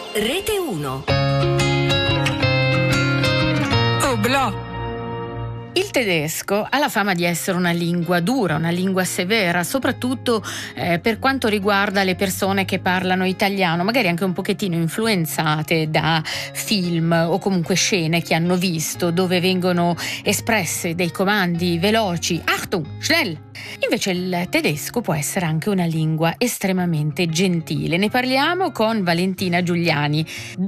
Rete 1. Oblò. Il tedesco ha la fama di essere una lingua dura, una lingua severa, soprattutto per quanto riguarda le persone che parlano italiano, magari anche un pochettino influenzate da film o comunque scene che hanno visto dove vengono espresse dei comandi veloci, Achtung, schnell! Invece il tedesco può essere anche una lingua estremamente gentile. Ne parliamo con Valentina Giuliani,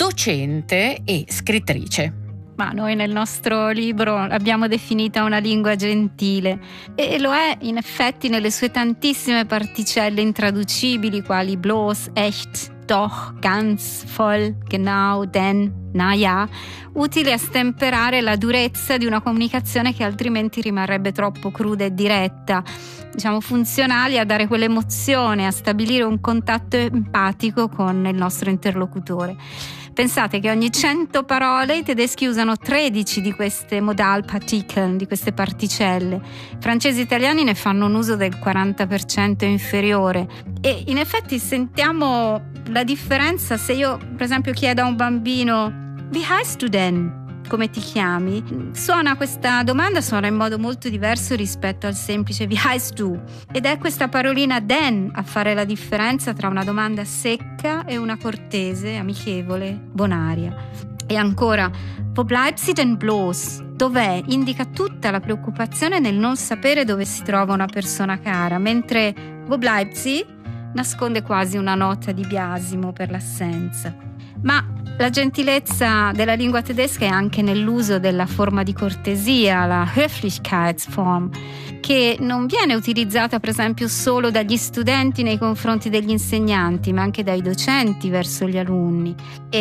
docente e scrittrice. Ma noi nel nostro libro l'abbiamo definita una lingua gentile e lo è in effetti nelle sue tantissime particelle intraducibili quali bloß, echt, doch, ganz, voll, genau, denn, na ja, utili a stemperare la durezza di una comunicazione che altrimenti rimarrebbe troppo cruda e diretta, diciamo funzionali a dare quell'emozione, a stabilire un contatto empatico con il nostro interlocutore. Pensate che ogni 100 parole i tedeschi usano 13 di queste Modalpartikel, di queste particelle. Francesi e italiani ne fanno un uso del 40% inferiore. E in effetti sentiamo la differenza se io, per esempio, chiedo a un bambino "Wie heißt du denn?" Come ti chiami? Questa domanda suona in modo molto diverso rispetto al semplice "Wie heißt du?" Ed è questa parolina "denn" a fare la differenza tra una domanda secca e una cortese, amichevole, bonaria. E ancora, "Wo bleibt sie denn bloß?" Dov'è? Indica tutta la preoccupazione nel non sapere dove si trova una persona cara, mentre "Wo bleibt sie?" nasconde quasi una nota di biasimo per l'assenza. Ma la gentilezza della lingua tedesca è anche nell'uso della forma di cortesia, la Höflichkeitsform, che non viene utilizzata per esempio solo dagli studenti nei confronti degli insegnanti, ma anche dai docenti verso gli alunni.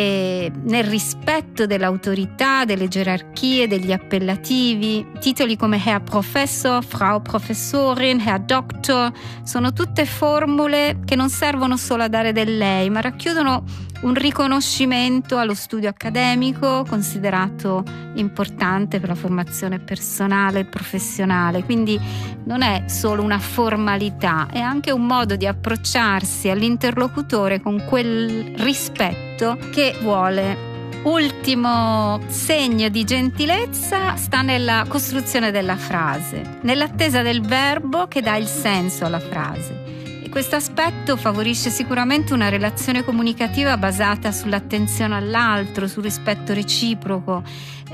E nel rispetto dell'autorità, delle gerarchie, degli appellativi, titoli come Herr Professor, Frau Professorin, Herr Doktor, sono tutte formule che non servono solo a dare del lei, ma racchiudono un riconoscimento allo studio accademico considerato importante per la formazione personale e professionale. Quindi non è solo una formalità, è anche un modo di approcciarsi all'interlocutore con quel rispetto che vuole. Ultimo segno di gentilezza sta nella costruzione della frase, nell'attesa del verbo che dà il senso alla frase. Questo aspetto favorisce sicuramente una relazione comunicativa basata sull'attenzione all'altro, sul rispetto reciproco.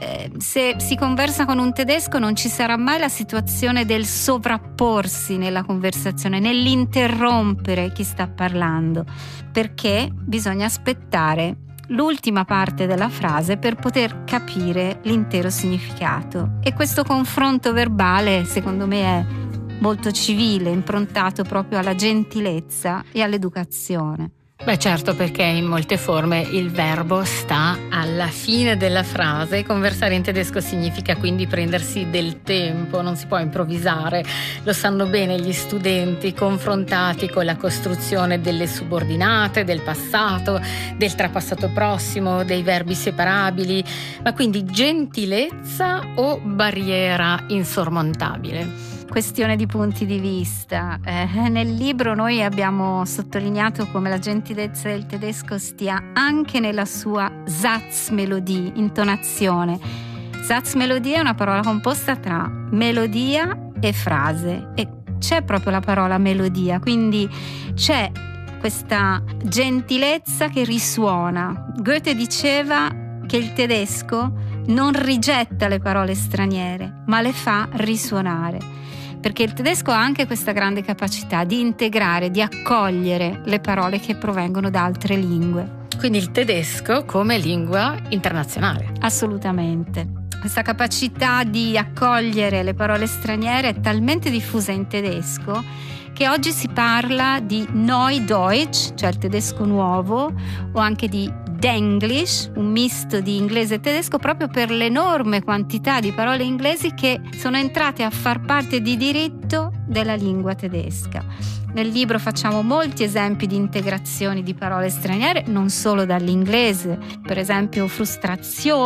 Se si conversa con un tedesco non ci sarà mai la situazione del sovrapporsi nella conversazione, nell'interrompere chi sta parlando, perché bisogna aspettare l'ultima parte della frase per poter capire l'intero significato. E questo confronto verbale, secondo me, è molto civile, improntato proprio alla gentilezza e all'educazione. Beh, certo, perché in molte forme il verbo sta alla fine della frase. Conversare in tedesco significa quindi prendersi del tempo, non si può improvvisare. Lo sanno bene gli studenti confrontati con la costruzione delle subordinate, del passato, del trapassato prossimo, dei verbi separabili. Ma quindi gentilezza o barriera insormontabile? Questione di punti di vista. Nel libro noi abbiamo sottolineato come la gentilezza del tedesco stia anche nella sua Satzmelodie, intonazione. Satzmelodie è una parola composta tra melodia e frase e c'è proprio la parola melodia, quindi c'è questa gentilezza che risuona. Goethe diceva che il tedesco non rigetta le parole straniere, ma le fa risuonare. Perché il tedesco ha anche questa grande capacità di integrare, di accogliere le parole che provengono da altre lingue. Quindi il tedesco come lingua internazionale. Assolutamente. Questa capacità di accogliere le parole straniere è talmente diffusa in tedesco che oggi si parla di Neudeutsch, cioè il tedesco nuovo, o anche di Denglish, un misto di inglese e tedesco, proprio per l'enorme quantità di parole inglesi che sono entrate a far parte di diritto della lingua tedesca. Nel libro facciamo molti esempi di integrazioni di parole straniere, non solo dall'inglese, per esempio Frustration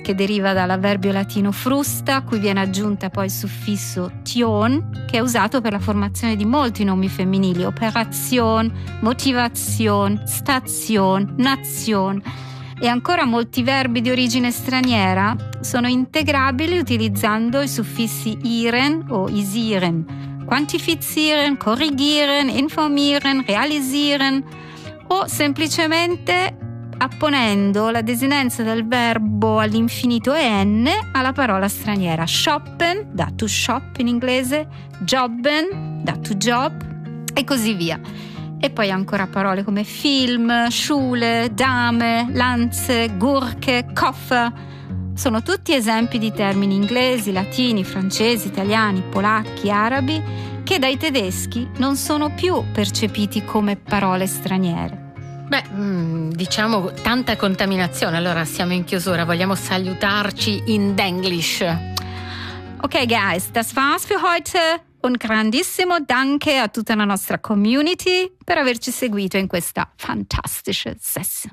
che deriva dall'avverbio latino frusta, a cui viene aggiunta poi il suffisso tion, che è usato per la formazione di molti nomi femminili: operation, motivation, station, nation. E ancora molti verbi di origine straniera sono integrabili utilizzando i suffissi iren o isiren: quantifizieren, korrigieren, informieren, realisieren, o semplicemente apponendo la desinenza del verbo all'infinito en alla parola straniera. Shoppen, da to shop in inglese, jobben, da to job, e così via. E poi ancora parole come film, Schule, Dame, Lanze, Gurke, Koffer. Sono tutti esempi di termini inglesi, latini, francesi, italiani, polacchi, arabi, che dai tedeschi non sono più percepiti come parole straniere. Diciamo tanta contaminazione. Allora siamo in chiusura, vogliamo salutarci in Denglish. Ok guys, das war's für heute. Un grandissimo danke a tutta la nostra community per averci seguito in questa fantastische sessione.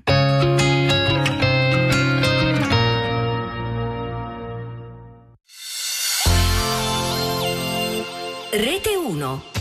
Rete 1